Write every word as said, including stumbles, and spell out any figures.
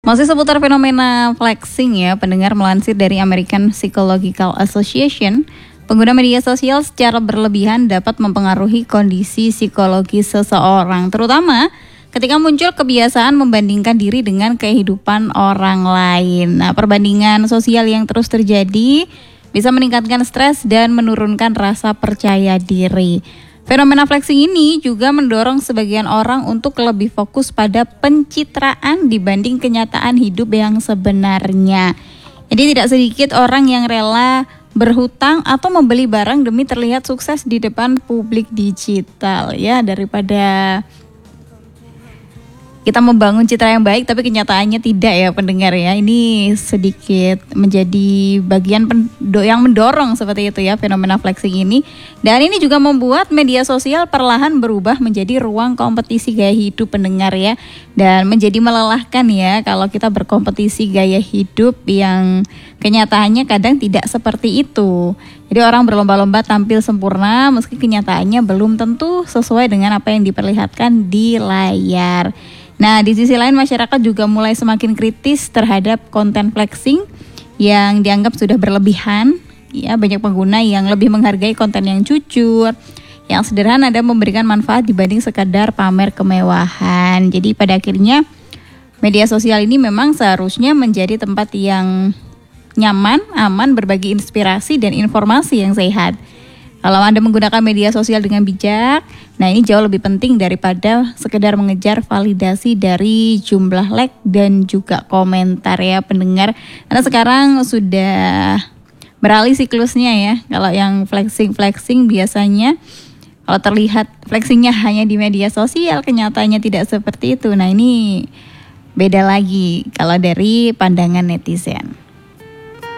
Masih seputar fenomena flexing ya, pendengar, melansir dari American Psychological Association, pengguna media sosial secara berlebihan dapat mempengaruhi kondisi psikologis seseorang, terutama ketika muncul kebiasaan membandingkan diri dengan kehidupan orang lain. Nah, perbandingan sosial yang terus terjadi bisa meningkatkan stres dan menurunkan rasa percaya diri. Fenomena flexing ini juga mendorong sebagian orang untuk lebih fokus pada pencitraan dibanding kenyataan hidup yang sebenarnya. Jadi tidak sedikit orang yang rela berhutang atau membeli barang demi terlihat sukses di depan publik digital ya, daripada kita membangun citra yang baik tapi kenyataannya tidak ya pendengar ya. Ini sedikit menjadi bagian pendo- yang mendorong seperti itu ya fenomena flexing ini. Dan ini juga membuat media sosial perlahan berubah menjadi ruang kompetisi gaya hidup pendengar ya. Dan menjadi melelahkan ya kalau kita berkompetisi gaya hidup yang kenyataannya kadang tidak seperti itu. Jadi orang berlomba-lomba tampil sempurna meski kenyataannya belum tentu sesuai dengan apa yang diperlihatkan di layar. Nah, di sisi lain masyarakat juga mulai semakin kritis terhadap konten flexing yang dianggap sudah berlebihan. Ya, banyak pengguna yang lebih menghargai konten yang jujur, yang sederhana dan memberikan manfaat dibanding sekadar pamer kemewahan. Jadi pada akhirnya media sosial ini memang seharusnya menjadi tempat yang nyaman, aman, berbagi inspirasi dan informasi yang sehat. Kalau Anda menggunakan media sosial dengan bijak, nah ini jauh lebih penting daripada sekedar mengejar validasi dari jumlah like dan juga komentar ya pendengar. Karena sekarang sudah beralih siklusnya ya. Kalau yang flexing-flexing biasanya kalau terlihat flexingnya hanya di media sosial, kenyataannya tidak seperti itu. Nah ini beda lagi kalau dari pandangan netizen.